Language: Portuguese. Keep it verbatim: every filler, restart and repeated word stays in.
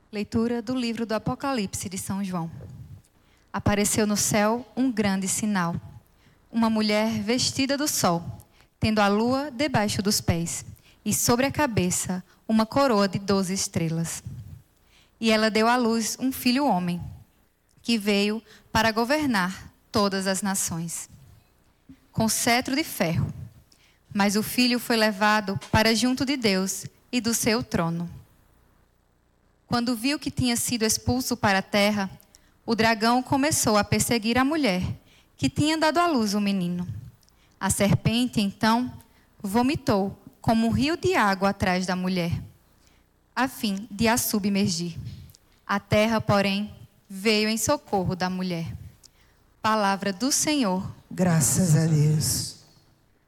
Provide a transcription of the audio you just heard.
Leitura do livro do Apocalipse de São João. Apareceu no céu um grande sinal. Uma mulher vestida do sol, tendo a lua debaixo dos pés, e sobre a cabeça uma coroa de doze estrelas. E ela deu à luz um filho homem, que veio para governar todas as nações, com cetro de ferro. Mas o filho foi levado para junto de Deus e do seu trono. Quando viu que tinha sido expulso para a terra, o dragão começou a perseguir a mulher, que tinha dado à luz o menino. A serpente, então, vomitou como um rio de água atrás da mulher, a fim de a submergir. A terra, porém, veio em socorro da mulher. Palavra do Senhor. Graças a Deus.